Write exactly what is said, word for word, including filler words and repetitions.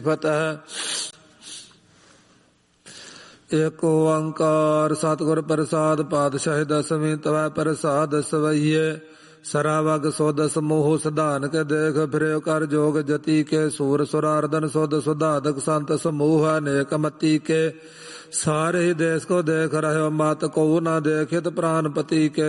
ਫਤਿਹ। ਏਕ ਓੰਕਾਰ ਸਤਿਗੁਰ ਪ੍ਰਸਾਦ ਪਾਤਸ਼ਾਹੀ ਦਸਵੀਂ ਤਵੈ ਪ੍ਰਸਾਦ ਸਵਈਏ ਸਰਾਵਗ ਸੁਧ ਸਮੂਹ ਸਿਧਾਨ ਕੇ ਦੇਖ ਫਿਰਿਓ ਕਰ ਜੋਗ ਜਤੀ ਕੇ ਸੂਰ ਸੁਰਾਰਦਨ ਸੁਧ ਸੁਧਾਦਕ ਸੰਤ ਸਮੂਹ ਅਨੇਕ ਮਤੀ ਕੇ ਸਾਰੇ ਹੀ ਦੇਸ ਕੋ ਦੇਖ ਰਹਿਓ ਮਤ ਕੋ ਨਾ ਦੇਖਿਤ ਪ੍ਰਾਨਪਤੀ ਕੇ